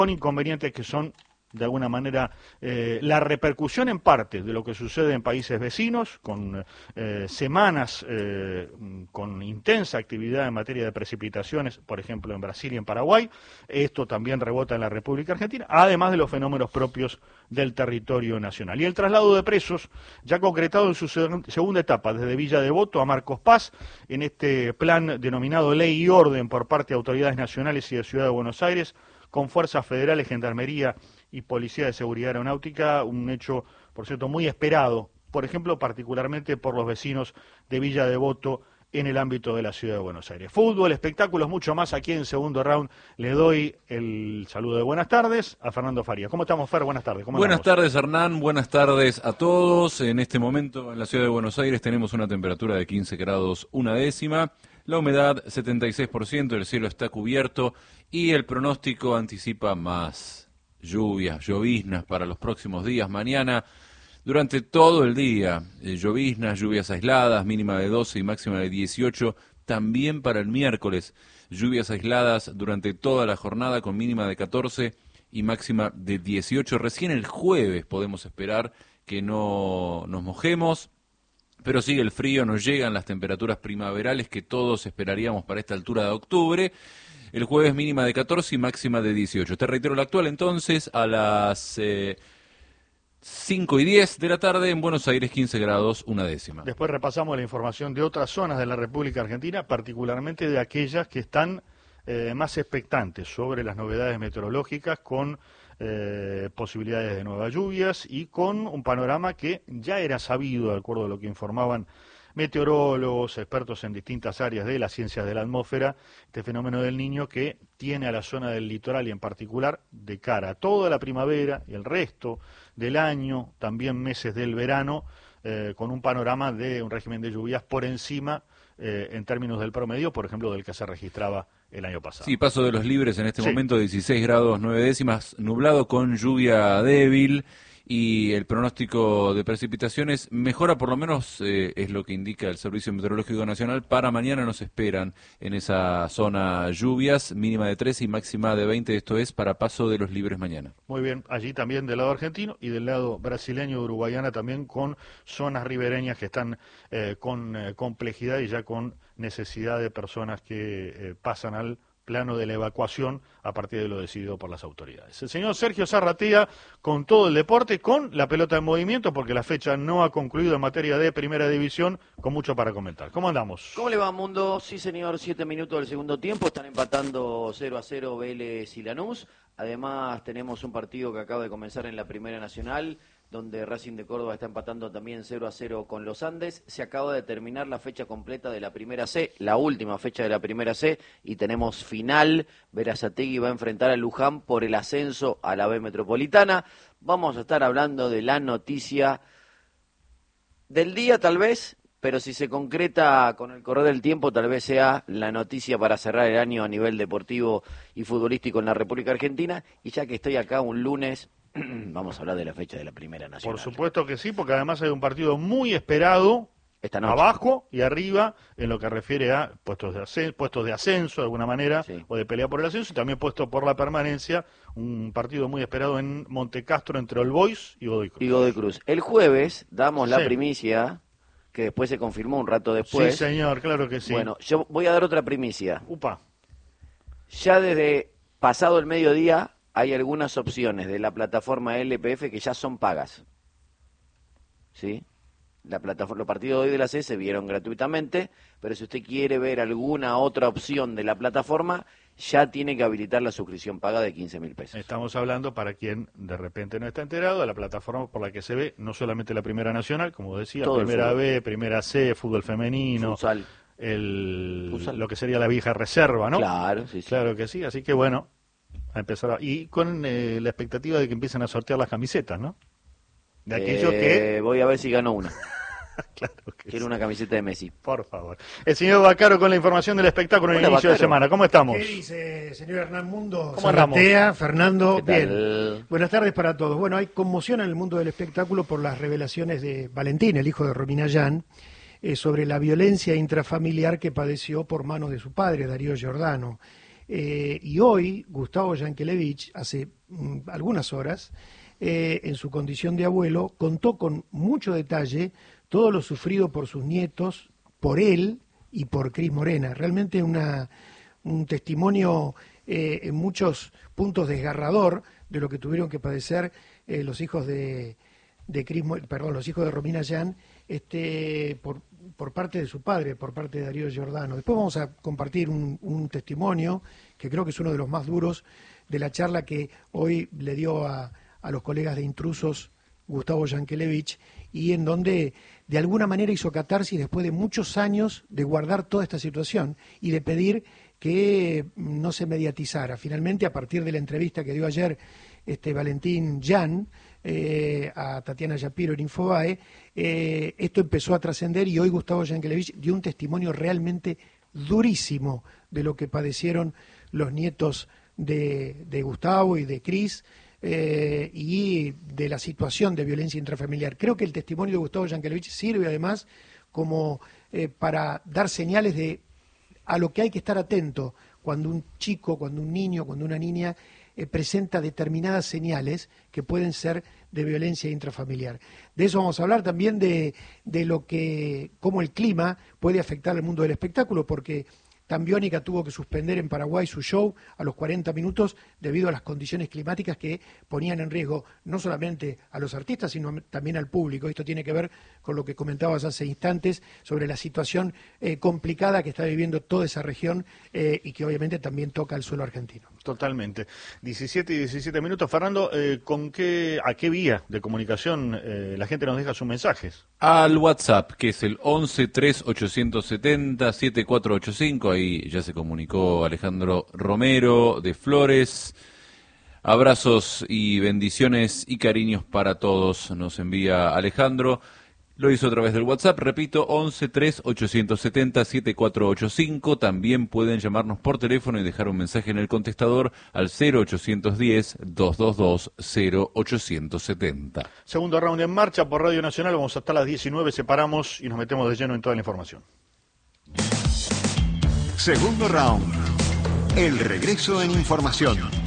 con inconvenientes que son, de alguna manera, la repercusión en parte de lo que sucede en países vecinos, con semanas con intensa actividad en materia de precipitaciones, por ejemplo en Brasil y en Paraguay. Esto también rebota en la República Argentina, además de los fenómenos propios del territorio nacional. Y el traslado de presos, ya concretado en su segunda etapa, desde Villa Devoto a Marcos Paz, en este plan denominado Ley y Orden por parte de autoridades nacionales y de Ciudad de Buenos Aires, con fuerzas federales, gendarmería y Policía de Seguridad Aeronáutica, un hecho, por cierto, muy esperado, por ejemplo, particularmente por los vecinos de Villa Devoto en el ámbito de la Ciudad de Buenos Aires. Fútbol, espectáculos, mucho más aquí en Segundo Round. Le doy el saludo de buenas tardes a Fernando Farías. ¿Cómo estamos, Fer? Buenas tardes. Buenas tardes, Hernán. Buenas tardes a todos. En este momento en la Ciudad de Buenos Aires tenemos una temperatura de 15 grados una décima. La humedad 76%, el cielo está cubierto y el pronóstico anticipa más lluvias, lloviznas para los próximos días. Mañana, durante todo el día, lloviznas, lluvias aisladas, mínima de 12 y máxima de 18. También para el miércoles, lluvias aisladas durante toda la jornada con mínima de 14 y máxima de 18. Recién el jueves podemos esperar que no nos mojemos, pero sigue el frío, nos llegan las temperaturas primaverales que todos esperaríamos para esta altura de octubre. El jueves mínima de 14 y máxima de 18. Te reitero la actual entonces, a las 5:10 de la tarde en Buenos Aires, 15 grados una décima. Después repasamos la información de otras zonas de la República Argentina, particularmente de aquellas que están más expectantes sobre las novedades meteorológicas, con posibilidades de nuevas lluvias y con un panorama que ya era sabido, de acuerdo a lo que informaban meteorólogos, expertos en distintas áreas de las ciencias de la atmósfera, este fenómeno del Niño que tiene a la zona del litoral y en particular de cara a toda la primavera y el resto del año, también meses del verano, con un panorama de un régimen de lluvias por encima, en términos del promedio, por ejemplo, del que se registraba el año pasado. Sí, Paso de los Libres en este momento 16 grados 9 décimas, nublado con lluvia débil. Y el pronóstico de precipitaciones mejora, por lo menos es lo que indica el Servicio Meteorológico Nacional. Para mañana nos esperan en esa zona lluvias, mínima de 13 y máxima de 20, esto es para Paso de los Libres mañana. Muy bien, allí también del lado argentino y del lado brasileño de Uruguayana también, con zonas ribereñas que están con complejidad y ya con necesidad de personas que pasan al plano de la evacuación a partir de lo decidido por las autoridades. El señor Sergio Zarratea con todo el deporte, con la pelota en movimiento, porque la fecha no ha concluido en materia de Primera División, con mucho para comentar. ¿Cómo andamos? ¿Cómo le va, Mundo? Sí, señor, 7 minutos del segundo tiempo, están empatando 0-0 Vélez y Lanús. Además, tenemos un partido que acaba de comenzar en la Primera Nacional, donde Racing de Córdoba está empatando también 0-0 con los Andes. Se acaba de terminar la fecha completa de la Primera C, la última fecha de la Primera C, y tenemos final. Berazategui va a enfrentar a Luján por el ascenso a la B Metropolitana. Vamos a estar hablando de la noticia del día, tal vez, pero si se concreta con el correr del tiempo, tal vez sea la noticia para cerrar el año a nivel deportivo y futbolístico en la República Argentina. Y ya que estoy acá un lunes, vamos a hablar de la fecha de la Primera Nacional. Por supuesto que sí, porque además hay un partido muy esperado, esta noche, abajo y arriba, en lo que refiere a puestos de ascenso de alguna manera, sí, o de pelea por el ascenso, y también puesto por la permanencia, un partido muy esperado en Montecastro entre All Boys y Godoy Cruz. El jueves damos la sí, primicia, que después se confirmó un rato después. Sí, señor, claro que sí. Bueno, yo voy a dar otra primicia. Upa. Ya desde pasado el mediodía hay algunas opciones de la plataforma LPF que ya son pagas. ¿Sí? La plataforma, los partidos de hoy de la C se vieron gratuitamente, pero si usted quiere ver alguna otra opción de la plataforma, ya tiene que habilitar la suscripción paga de 15.000 pesos. Estamos hablando, para quien de repente no está enterado, de la plataforma por la que se ve no solamente la Primera Nacional, como decía, todo Primera B, Primera C, fútbol femenino, futsal, lo que sería la vieja reserva, ¿no? Claro, sí, sí. Claro que sí, así que bueno, a empezar y con la expectativa de que empiecen a sortear las camisetas, ¿no? De aquellos que... Voy a ver si gano una. Claro que Quiero sí. una camiseta de Messi. Por favor. El señor Bacaro con la información del espectáculo en el inicio de semana. ¿Cómo estamos? ¿Qué dice, señor Hernán Mundo? ¿Cómo andamos? Zarratea, Fernando, ¿Qué tal? bien. Buenas tardes para todos. Bueno, hay conmoción en el mundo del espectáculo por las revelaciones de Valentín, el hijo de Romina Yan, sobre la violencia intrafamiliar que padeció por manos de su padre, Darío Giordano. Y hoy Gustavo Yankelevich, hace algunas horas, en su condición de abuelo, contó con mucho detalle todo lo sufrido por sus nietos, por él y por Cris Morena. Realmente un testimonio en muchos puntos desgarrador de lo que tuvieron que padecer los hijos de los hijos de Romina Yan, por parte de su padre, por parte de Darío Giordano. Después vamos a compartir un testimonio que creo que es uno de los más duros de la charla que hoy le dio a los colegas de Intrusos Gustavo Yankelevich, y en donde de alguna manera hizo catarsis después de muchos años de guardar toda esta situación y de pedir que no se mediatizara. Finalmente, a partir de la entrevista que dio ayer Valentín Yan a Tatiana Shapiro en Infobae, esto empezó a trascender, y hoy Gustavo Yankelevich dio un testimonio realmente durísimo de lo que padecieron los nietos de Gustavo y de Cris, y de la situación de violencia intrafamiliar. Creo que el testimonio de Gustavo Yankelevich sirve además como para dar señales a lo que hay que estar atento cuando un chico, cuando un niño, cuando una niña presenta determinadas señales que pueden ser de violencia intrafamiliar. De eso vamos a hablar también, de cómo el clima puede afectar al mundo del espectáculo, porque Tambiónica tuvo que suspender en Paraguay su show a los 40 minutos debido a las condiciones climáticas que ponían en riesgo no solamente a los artistas, sino también al público. Esto tiene que ver con lo que comentabas hace instantes sobre la situación complicada que está viviendo toda esa región, y que obviamente también toca el suelo argentino. Totalmente. 17 y 17 minutos. Fernando, ¿a qué vía de comunicación la gente nos deja sus mensajes? Al WhatsApp, que es el 11-3870-7485. Ahí ya se comunicó Alejandro Romero de Flores. Abrazos y bendiciones y cariños para todos, nos envía Alejandro. Lo hizo a través del WhatsApp, repito, 11-3870-7485. También pueden llamarnos por teléfono y dejar un mensaje en el contestador al 0810-222-0870. Segundo round en marcha por Radio Nacional. Vamos hasta las 19, separamos y nos metemos de lleno en toda la información. Segundo round. El regreso en información.